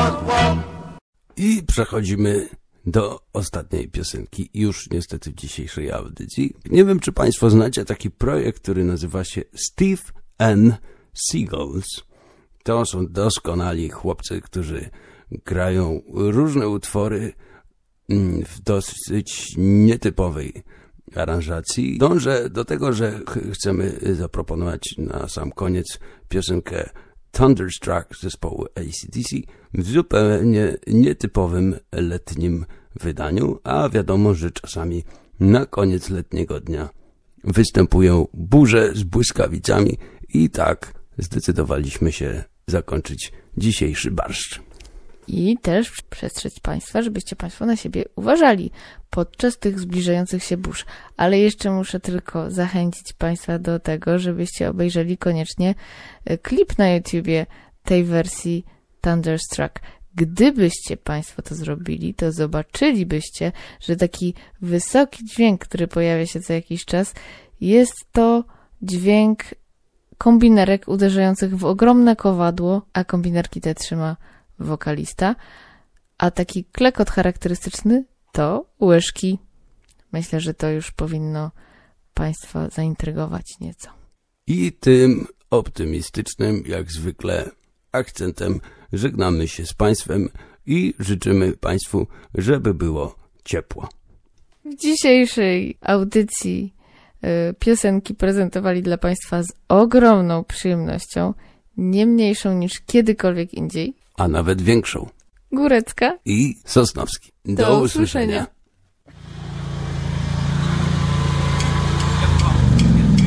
I przechodzimy do ostatniej piosenki, już niestety w dzisiejszej audycji. Nie wiem, czy Państwo znacie taki projekt, który nazywa się Steve and Seagulls. To są doskonali chłopcy, którzy grają różne utwory w dosyć nietypowej aranżacji. Dążę do tego, że chcemy zaproponować na sam koniec piosenkę Thunderstruck zespołu AC/DC w zupełnie nietypowym letnim wydaniu, a wiadomo, że czasami na koniec letniego dnia występują burze z błyskawicami i tak zdecydowaliśmy się zakończyć dzisiejszy barszcz. I też przestrzec Państwa, żebyście Państwo na siebie uważali podczas tych zbliżających się burz. Ale jeszcze muszę tylko zachęcić Państwa do tego, żebyście obejrzeli koniecznie klip na YouTubie tej wersji Thunderstruck. Gdybyście Państwo to zrobili, to zobaczylibyście, że taki wysoki dźwięk, który pojawia się co jakiś czas, jest to dźwięk kombinerek uderzających w ogromne kowadło, a kombinerki te trzyma wokalista, a taki klekot charakterystyczny to łyżki. Myślę, że to już powinno Państwa zaintrygować nieco. I tym optymistycznym, jak zwykle, akcentem żegnamy się z Państwem i życzymy Państwu, żeby było ciepło. W dzisiejszej audycji piosenki prezentowali dla Państwa z ogromną przyjemnością, nie mniejszą niż kiedykolwiek indziej, a nawet większą. Górecka i Sosnowski. Do usłyszenia.